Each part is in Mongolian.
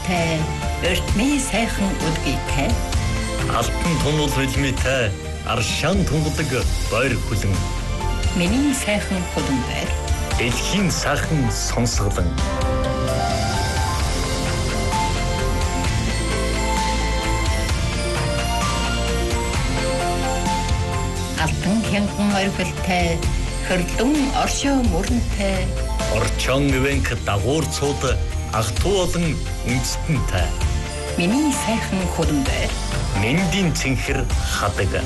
хэлтэй, өртмийн сайхан өдгийтэй. Алтан тунал хэлмийтэй, аршаан тунгадаг бойр хүлэн. Миний сайхан хөлөн байр. Дэлхийн сайхан сонсголон. Алтан хянган орхилтэй, хөрлөн оршоо мөрөнтэй. Орчон ивэнк дагуурцууд ахтуу болон үндэстэнтэй. Миний сайхан хөлөн байр. Мэндийн цэнхэр хадаг.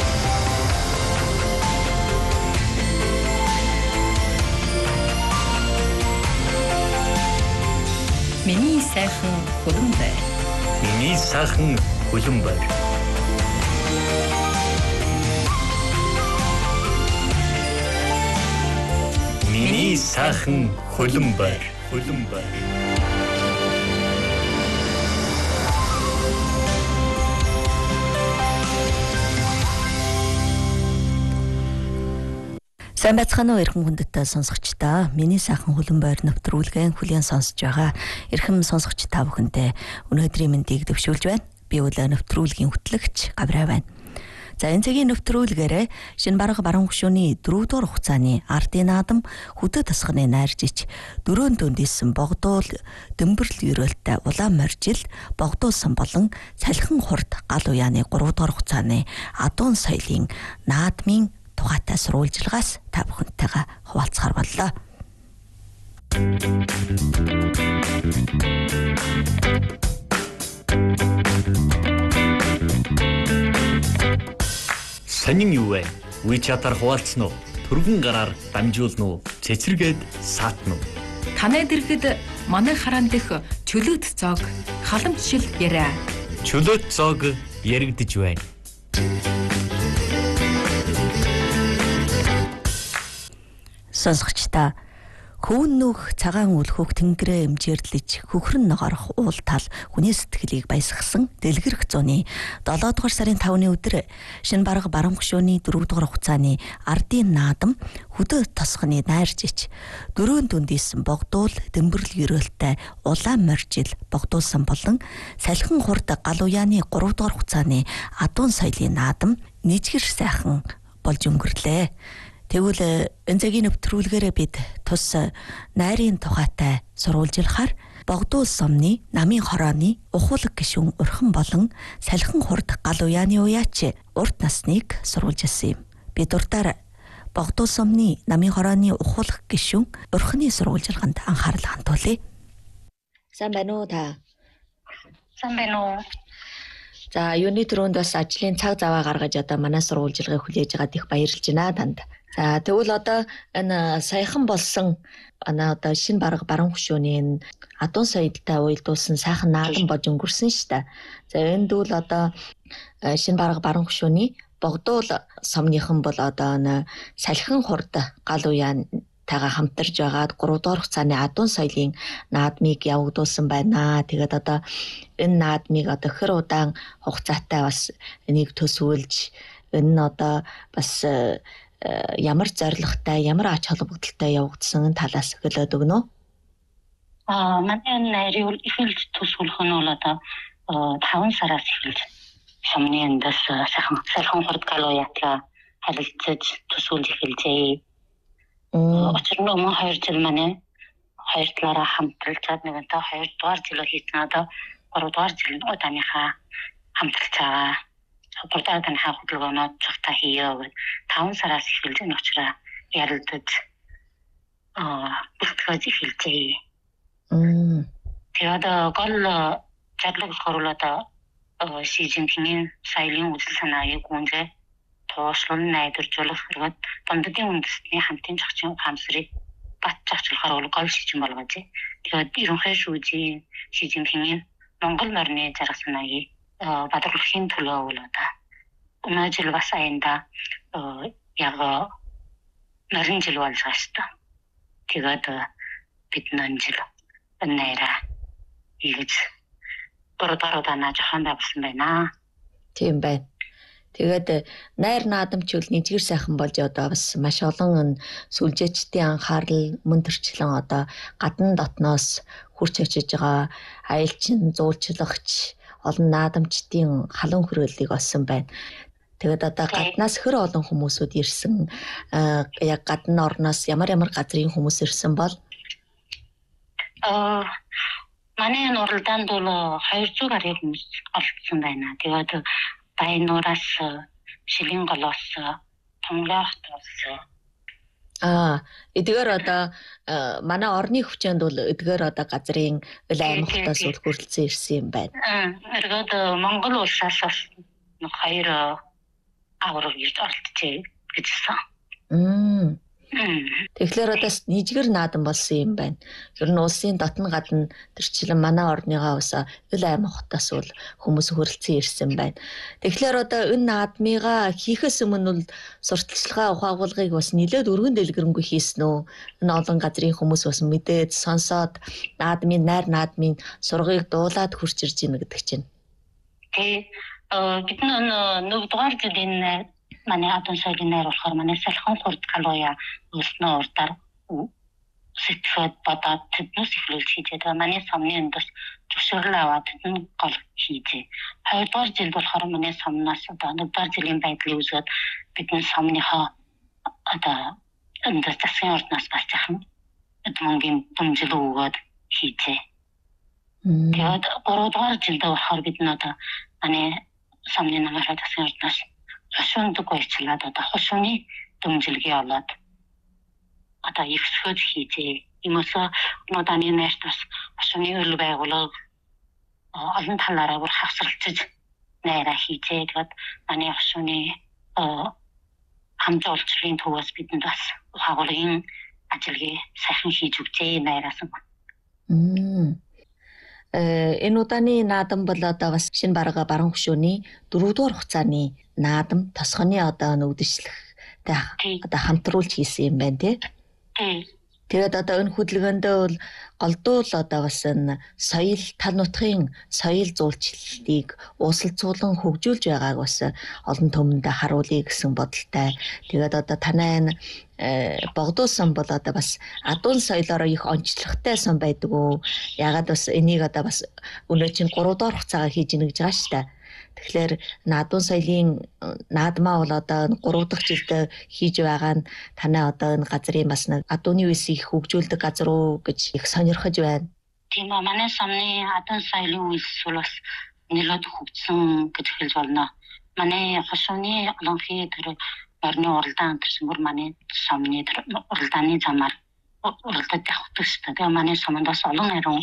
Миний сайхан хөлөн байр. Миний сайхан хөлөн байр. Миний сайхан хөлөн байр. Хөлөн байр. Сайн байцгаана уу эрхэм хүндэттэй сонсогчдаа. Миний сайхан хөлөн байр нэвтрүүлгэн хүлээн сонсож байгаа эрхэм сонсогч та бүхэндээ өнөөдрийн мэндийг дэвшүүлж байна. Би үлээ нэвтрүүлгийн хөтлөгч Гавраа байна. За энэ цагийн нэвтрүүлгээрээ шинэ бараг баруун хөшөөний 4 дугаар хугацааны ардын наадам хөдөө тасганы найржиж дөрөөн дөндийсэн богдуул дэмбэрл өрөөлтэй улаан моржил богдуулсан болон салхин хурд гал уяаны 3 дугаар хугацааны адуун соёлын наадмын тухайтай сурвалжилгаас та бүхэнтэйгээ хуваалцахаар боллоо. Сонин юу вэ? WeChat-аар хуваалцсан уу? Төргөн гараар дамжуулна уу? Цэцэргээд саатна уу? Танай дэргэд манай хараан дэх чөлөөт зоог халамжшил яриа. Чөлөөт зоог яригдж байна. Сонсогчдаа хөвөн нүх цагаан үл хөх тэнгэрээ эмжээрлэж хөхрөн ногоорох уул тал хүний сэтгэлийг баясгасан дэлгэрэх зууны 7 дугаар сарын 5-ны өдөр шинэ бараг баруун хөшөөний 4 дугаар хугацааны ардын наадам хөдөө тосгоны найржиж дөрөөн дүндийсэн богдуул дэмбэрл өрөөлтэй улаан моржил богдуулсан болон салхин хурд гал уяаны 3 дугаар хугацааны адуун соёлын наадам нийцгэр сайхан болж өнгөрлөө. Тэгвэл энэ цагийн нэвтрүүлгээрээ бид тус найрын тухайтай сурвалжилахаар богдуул сумны намын хорооны ухуулаг гишүүн урхан болон салхин хурд гал уяаны уяач урт насныг сурвалжилсан юм. Бид урдаар богдуул сумны намын хорооны ухуулаг гишүүн урханы сурвалжилгаанд анхаарал хандуулъя. Сайн байна уу та? Сайн байна уу? За юуны төрөнд бас ажлын цаг заваа гаргаж одоо манай сурвалжилгыг хүлээж аваад их баярлж байна танд. За тэгвэл одоо энэ саяхан болсон одоо шинэ бараг баруун хөшөөний адуун соёлтой уялдуулсан сайхан наадам бож өнгөрсөн шүү дээ. За энд бол одоо шинэ бараг баруун хөшөөний богдуул сомныхан бол одоо салхин хурд гал уяантайгаа хамтарж байгаад 3 дугаар хугацааны адуун соёлын наадмыг явагдуулсан байна. Тэгээд одоо энэ наадмыг одоо хэр удаан хугацаатай бас энийг төсөөлж энэ нь одоо бас ямар зорилготой, ямар ач холбогдолтой явагдсан талаас хэлээд өгнө үү? Манай найрын эхэлж төсөөлөх нь бол одоо 5 сараас эхэлж сумны эндээс сайхан хурд гал уяатаа харилцаж төсөөлж эхэлжээ. Учир нь өмнө 2 жил манай хоёр талаараа хамтарчаад нэгэнтээ 2 дугаар жилээр хийсэн одоо 3 дугаар жилийн удааныхаа хамтарч байгаа. Продактын хөдөлгөөнөд цогтой хийё гэд 5 сараас эхэлж энэ учраас ярилдаж бүртгэж эхэлжээ. Тэгээд гол чадлыг хоруулаад Шижинпингийн соёлын үзэл санааг гүнзээ тоослон найдваржуулах хэрэгэд Бамдын үндэстний хамтын зохицын ухаансрыг бат зохицуулахаар гол шийдвэр болгож. Тэгээд ерөнхий шүүжийн Шижинпингийн Монгол морины зарга санааг бадруулахын төлөө бол одоо өнөө жил бас аянда яг нарийн жил болж байгаа шүү дээ. Тэгээд бид нэн жил нэраа ийгэж дөрөв жоохон давсан байна. Тийм байна. Тэгээд найр наадамчул нэгжгэр сайхан болж одоо бас маш олон сүлжээчдийн анхаарал мөн төрчлэн одоо гадна дотноос хурц очиж байгаа аялчин, зуулчлагч, олон наадамчдын халуун хөрөөллийг олсон байна. Тэгээд одоо гаднаас хөр олон хүмүүсүүд ирсэн. Яг гадна орноос ямар газрын хүмүүс ирсэн бол манай уралдаанд бол 200 гаруй хүмүүс олдсон байна. Тэгээд Баянуураас, Шилэнголоос, Томлоохоос эдгээр одоо манай орны хүчинд бол эдгээр одоо газрын аймагтаас үл хүрэлцэн ирсэн юм байна. Эргээд Монгол улсаас бас 2 аврал ирж оролцъя гэжсэн. Тэгэхээр одоо нийжгэр наадам болсон юм байна. Ер нь улсын дотн гадна төрчлэн манай орныгаа ус аймагтаас бол хүмүүс хүрэлцэн ирсэн байна. Тэгэхээр одоо энэ наадмыгаа хийхээс өмнө бол сурталчилгаа ухаагуулгыг бас нэлээд өргөн дэлгэрэнгүй хийсэн үү? Энэ олон газрын хүмүүс бас мэдээд сонсоод наадмын сургыг дуулаад хурц ирж ийн гэдэг чинь. Бид нэгдүгээр жилийн манай адын соёлын найр болохоор манай салхан хурд галуя улсны урдаар сэтгэхэд бодоод тэднээс эхлүүлж хийж байгаа. Манай сомны эндээс зөвшөөрөл аваад тэдний гол хийжээ. 2 дугаар жил болохоор манай сомноос одоо 1 дугаар жилийн байдлыг үзээд бидний сомныхоо одоо эндээс засгийн ордноос бас жахан эдмонгийн дэмжлэг өгөөд хийжээ. Тэгээд 3 дугаар жилдээ болохоор бид одоо манай сомны намайг засгийн ордноос хошуунд гойчлаад одоо хошууны дэмжлэгийг олоод одоо ихсгэж хийжээ. Иймээс моданы найртас хошууны өл байгууллага олон талаараа бүр хавсралцаж найраа хийжээ. Тэгээд манай хошууны хамт олчлын төвөөс бидэнд бас ухаагуулгын ажлыг сайхан хийж өгчээ найраасан. Энэ удааны наадам бол одоо бас шинэ баруун хөшөөний 4 дугаар хугацааны наадам тосгоны одоо үдшилтэй одоо хамтруулж хийсэн юм байна тий. Тэгээд одоо энэ хөдөлгөөндөө бол голдуул одоо бас энэ соёл тал нутгийн соёл зуулчлалыг уусалцуулан хөгжүүлж байгааг бас олон түмэнд харуулъя гэсэн бодолтой. Тэгээд одоо танай богдуулсан бол одоо бас адуун соёлоор их онцлогтой сан байдаг уу? Ягаад бас энийг одоо бас өнөө чинь 3 дугаар хугацаагаар хийж ийнэ гэж байгаа шүү дээ. Тэгэхээр адуун соёлын наадмаа бол одоо 3 дахь жилдээ хийж байгаа нь танай одоо энэ газрын бас нэг адууны үеийг хөгжүүлдэг газар уу гэж их сонирхож байна. Тийм ба манай сомны адуун соёлын үйлс бас нэлээд хөгжсөн гэж хэлж болно. Манай хошууны олонхий тэр орны уралдаан гэсэн бүр манай сомны уралдааны замаар уралдаад явдаг шүү дээ. Манай сомонд бас олон харин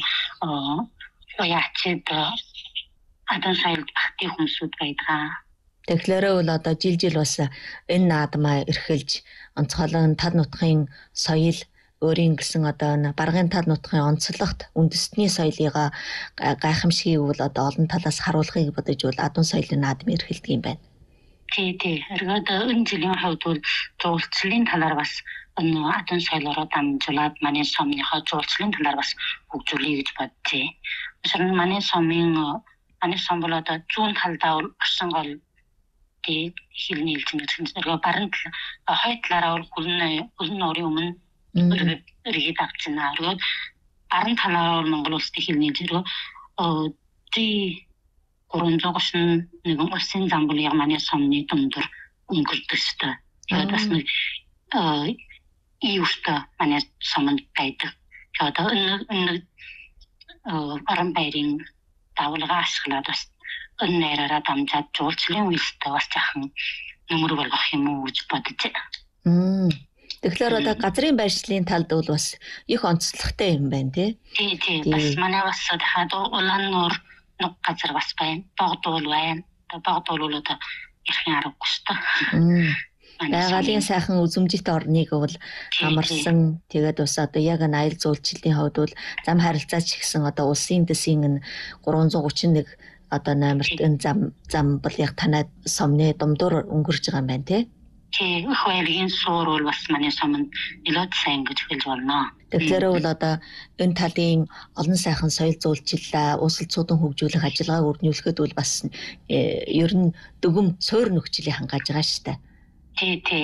яачид адуун соёлд багтын хүмүүсүүд байдаг. Тэгэхээр бол одоо жил бас энэ наадмаа эрхэлж онцгойлон тал нутгийн соёл өөрийн гэсэн одоо баргын тал нутгийн онцлогт үндэсний соёлыг гайхамшигыг бол одоо олон талаас харуулахыг бодож бол адуун соёлын наадам эрхэлдэг юм байна. Тий. Эргээд энэ жилийн хувьд бол зуулчлалын талаар бас энэ адуун соёлоор дамжуулаад манай сомныхоо зуулчлалын талаар бас хөгжүүлэе гэж боджээ. Учир нь манай сом бол одоо зүүн талдаа орсон гол тий хилний хэлцэн гэсэн баруун хой талаараа хөлн орын өмнө өргөд авчина. Эргээд баруун талаараа Монгол улсын хилний зэрэг тий 331 улсын зам бол яг манай сомны дундор өнгөрдөг шүү дээ. Тэгээд бас нэг июшта манай сомонд байдаг. Тэгээд энэ баруун байрын давлгаа ашиглаад бас энэ найраараа дамжаад жуулчлалын үйлстэй бас жахан нөмөр болгох юм уу гэж бодож байна. Тэгэхээр одоо газрын байршлын талд бол бас их онцлогтой юм байна тий. Тий. Бас манай бас дахиад Улааннуур нэг газар бас байна. Богдуул байна. Богдуул бол одоо ярхийн аргагүй шүү дээ. Байгалийн сайхан үзмжит орныг бол амарсан. Тэгээд бас одоо яг энэ аялал жуулчлалын хувьд бол зам харилцаач гэсэн одоо улсын дэсийн 331 одоо номерт энэ зам бол яг танай сомны дундуур өнгөрж байгаа юм байна тий. Тий, их баялагын суур бол бас манай сомонд нэлээд сайн гэж хэлж болно. Тэгэхээр бол одоо энэ талын олон сайхан соёл зуулчлал, уусалцуудын хөгжүүлэх ажиллагааг өрнүүлэхэд бол бас ер нь дүгм суур нөхцөлийг хангаж байгаа шүү дээ. Тий.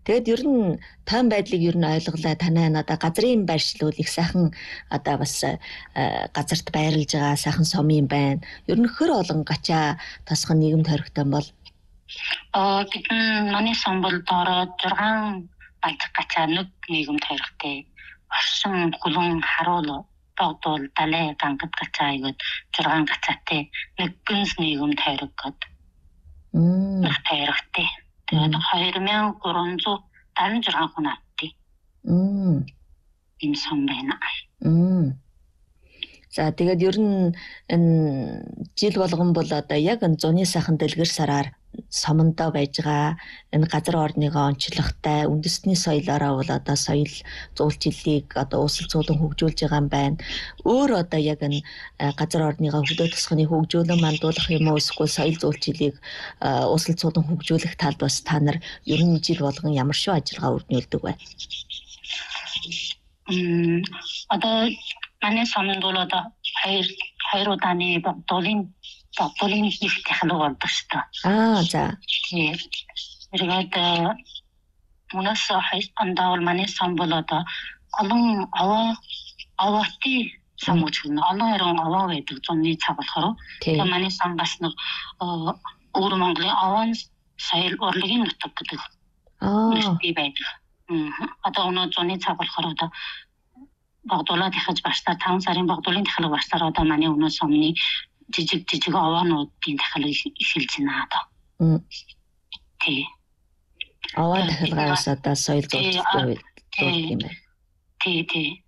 Тэгэд ер нь тойм байдлыг ер нь ойлголаа танай одоо газрын байршлуул их сайхан одоо бас газарт байрлаж байгаа сайхан сомын байна. Ер нь хөр олон гачаа тосгон нийгэм тойрогтой бол бидний манай сон бол доороо 6 балзах гачаа нэг нийгэм тойрогтой. Оршин гулун харуул богдуул далай гангад гачаа игээд 6 гачаатай нэг гүнс нийгэм тойрог гээд нэг тойрогтой. Тэгээд 2376 хүн авдээ. Энэ сон байна. За тэгээд ер нь энэ жил болгон бол одоо яг энэ зуны сайхан дэлгэр сараар сомондоо байж байгаа энэ газар орныгоо онцлогтой үндэсний соёлоороо бол одоо соёл зуулчлалыг одоо uuslцуулан хөгжүүлж байгаа юм байна. Өөр одоо яг энэ газар орныгоо хөдөө тосгоны хөгжүүлэн мандуулах юм уу эсвэл соёл зуулчлалыг uuslцуулан хөгжүүлэх талд бас та нар ер нь жил болгон ямар шүү ажиллагаа өрнүүлдэг вэ? Одоо манай сомонд бол одоо хоёр удааны богдуулын их технологи болдог шүү дээ. За. Тэгээд мунаас хойшондоо бол манай сон бол одоо олон аваати самууч гэнэ. Олон хэрэг аваа байдаг зуны цаг болохоор. Тэгээд манай сон бас нэг өөр Монголын аваан соёл урлагийн нутаг гэдэг. Нэртэй байдаг. Одоо өнөө зуны цаг болохоор одоо богдуулаад ихэж баштаа 5 сарын богдуулын технологи баштаар одоо манай өнөө сомны жижиг аваануудын технологи эхэлж байна одоо. Аваа технологиас одоо соёл зуулчлалт юм байна. Тий.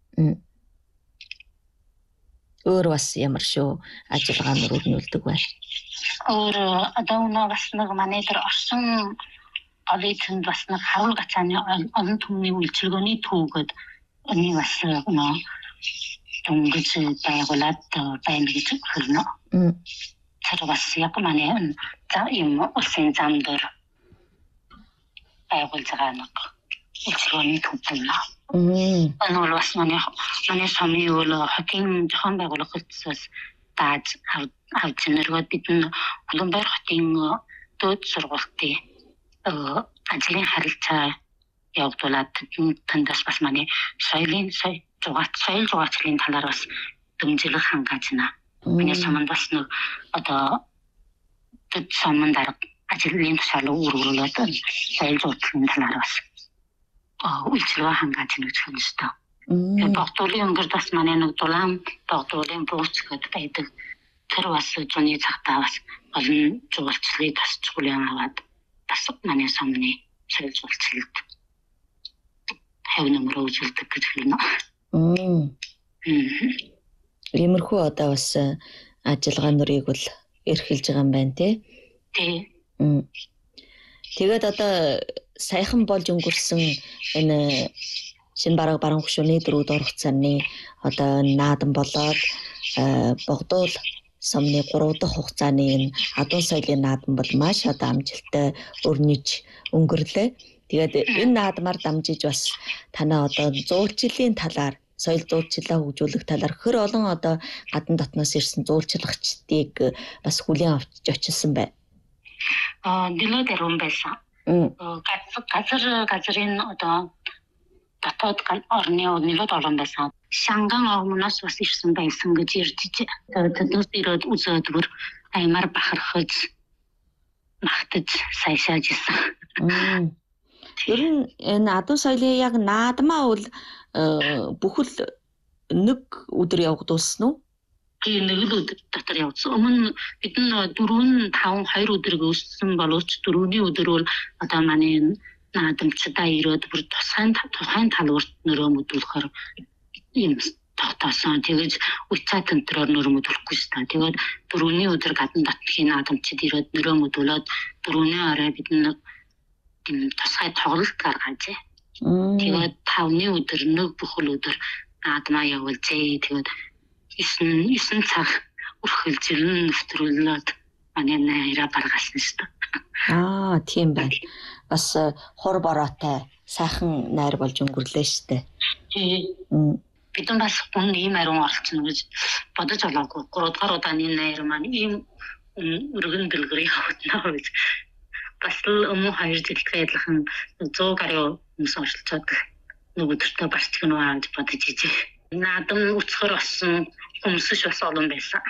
Өөр бас ямар шүү ажиллагаанд өрнүүлдэг вэ? Өөр одоо өнөө бас нэг манай дээр орсон олитэнд бас нэг харуул гацааны олон түмний үйлчилгээний түүгээд энэ бас өнөө дөнгөж байгуулад байна гэж хэлнэ. Тэр бас яг манай юм улсын зам дээр байгуулж байгаа нэг үйлчилгээний түүх байна. Энэ бас манай сомын үйл хотын зохион байгуулах хэсгээс тааж авч нэргээд бидний Улаанбаатар хотын дээд сургуулийн ажлын харилцаа явуулаад тэндээс бас манай соёл зугаацлын талаар бас дэмжлэг хангаж байна. Миний сомонд бас нэг одоо тэд сомонд ажлын тушаал өөрөөрөө соёл зугаацлын талаар бас үйлчилгээ хангаж байна гэж хэлж байна. Тэгээд богдуулын өнгөрд бас манай нэг дулаан богдуулын бууч гэдэг байдаг. Тэр бас зуны цагтаа бас олон зугаацлыг тасч хүлээн аваад бас манай сомны соёл зугаацлалд хавь нэмэр үзүүлдэг гэж хэлнэ. Иймэрхүү одоо бас ажиллагаануудыг бол эрхэлж байгаа юм байна тий. Тэгээд одоо саяхан болж өнгөрсөн энэ шинэ баруун хөшөөний 4 дугаар хугацааны одоо наадам болоод богдуул сомны 3 дахь хугацааны энэ адуун соёлын наадам бол маш одоо амжилттай өрнөж өнгөрлөө. Тэгээд энэ наадмаар дамжиж бас танаа одоо зуулчлалын талаар соёл зуулчлалаа хөгжүүлэх талаар хөр олон одоо гадна дотноос ирсэн зуулчлагчдыг бас хүлээн авч очилсан байна. Дэлгэр дөрвөн байсан. Газрын одоо дотоод орны нэлээд олон байсан. Шанган орноос бас ирсэн байсан гэж ярьж тэднээс ирээд үзээд бүр аймаар бахархаж магтаж сайшааж исэн. Ер нь энэ адуун соёлын яг наадмаа бол бүхэл нэг өдөр явагдуулсан уу? Тийм нэг л өдөр дотор явуулсан. Өмнө бид нь 4-5-2 өдөр гүйцсэн боловч 4-ний өдөр бол одоо манай наадамчдаа ирээд бүр тухайн талбарт нөрөөмөдүүлэхээр юм тогтоосон. Тэгээд уцаа тентроор нөрөөмөдүүлэхгүй шүү дээ. Тэгээд 4-ний өдөр гадна дотнын наадамчид ирээд нөрөөмөдүүлээд 4-ний орой бид нь тусгай тоглолт гаргажээ. Тэгээд 5-ны өдөр нэг бүхэл өдөр наадмаа явуулжээ. Тэгээд 9 цаг үргэлж нэвтрүүлээд манай найраа гаргасан шүү дээ. Тийм байна. Бас хур бороотой сайхан найр болж өнгөрлөө шүү дээ. Бид бас хүн ийм ариун оролцсон гэж бодож олоогүй. 3 дахь удааны найр маань ийм өргөн дэлгэрийг авахнаа гэж бас л өмнө 2 жилдээ адилхан 100 гаруй хүмүүс оролцоод нөгөөдөртөө барч гэнэ гэж бодож ижээ. Наадам үцхэр болсон хүмүүсш бас олон байсан.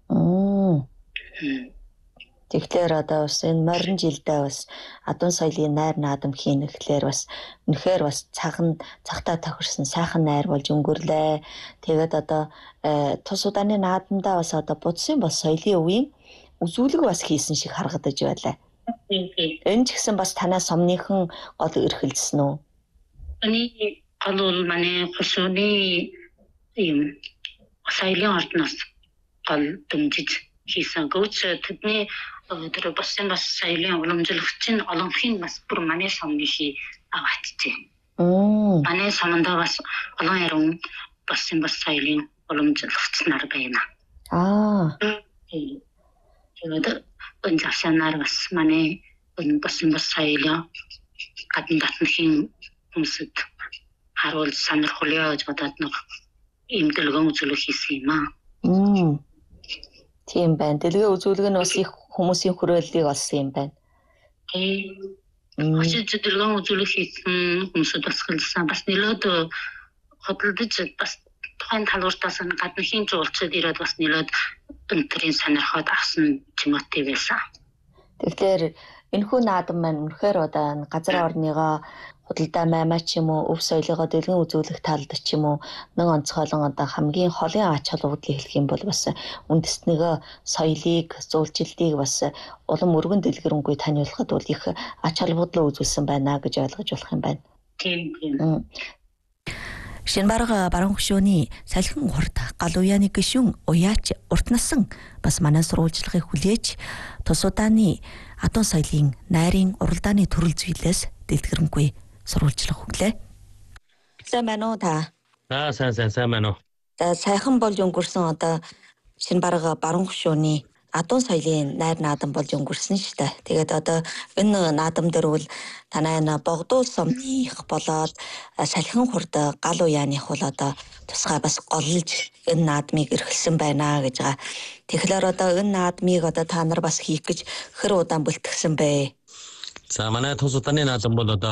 Тэгэхээр одоо бас энэ морин жилдээ бас адуун соёлын найр наадам хийнэ гэхлээр бас үнэхээр бас цагтаа тохирсон сайхан найр болж өнгөрлөө. Тэгээд одоо тус удааны наадамдаа бас одоо будсын бас соёлын үеийн үзүүлэг бас хийсэн шиг харагдаж байлаа. Энэ ч гэсэн бас танаас сомныхан гол эрхэлсэн үү? Ани гол манай хошууны юм соёлын ордноос гол дэмжиж хийсэн гүч тэдний тэр бас соёлын уламжлагчийн олонхын бас бүр манай сомны хий аваачжээ. Манай сомондоо бас олон яруу бас соёлын уламжлагч нар байна. Тэгээд энэ засанаар бас манай бас соёлын гадна татнахын хүмүүсд харуул сонирхолтой гэж бодоод нэг ийм дэлгэн үзүүлэг хийсэн юм аа. Тийм байна. Дэлгэн үзүүлэг нь бас их хүмүүсийн хүрээллийг олсон юм байна. Очиж дэлгэн үзүүлэг хийсэн хүмүүсд бас хэлсэн. Бас нэлээд хөдөлж бас тухайн талууртаас гадныхын жуулчид ирээд бас нэлээд өнтрийн сонирхоод авсан чимээтэй байсан. Тэгэхээр энэхүү наадам маань үнэхээр одоо газар орныгоо худалдаа маймаа ч юм уу өв соёлыгоо дэлгэн үзүүлэх талд ч юм уу нэг онцгойлон одоо хамгийн холын ач холбогдлыг хэлэх юм бол бас үндэснийгөө соёлыг зөвлөлтийг бас улам өргөн дэлгэрэнгүй таниулахад бол их ач холбогдлоо үзүүлсэн байна гэж ойлгож болох юм байна. Тийм. Шинбарга баруун хөшөөний салхин хурд гал уяаны гишүүн уяач урт насан бас манай сурвалжлагыг хүлээж тус удааны адуун соёлын найрын уралдааны төрөл зүйлээс дэлгэрэнгүй сурвалжлах өглөө. Сайн байна уу та? Сайн байна уу. Сайхан болж өнгөрсөн одоо Шинбарга баруун хөшөөний адуун соёлын найр наадам болж өнгөрсөн шүү дээ. Тэгээд одоо энэ наадам дээр бол танай богдуу сомных болоод салхин хурд гал уяаных бол одоо тусгай бас голлж энэ наадмыг эрхэлсэн байна гэж байгаа. Тэгэхээр одоо энэ наадмыг одоо та нар бас хийх гэж хэр удаан бэлтгэсэн бэ? За манай тус удааны наадам бол одоо